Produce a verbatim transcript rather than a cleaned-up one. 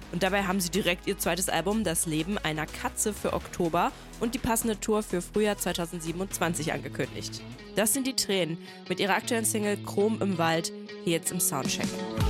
Und dabei haben sie direkt ihr zweites Album Das Leben einer Katze für Oktober und die passende Tour für Frühjahr zweitausendsiebenundzwanzig angekündigt. Das sind die Tränen mit ihrer aktuellen Single Chrom im Wald, hier jetzt im Soundcheck.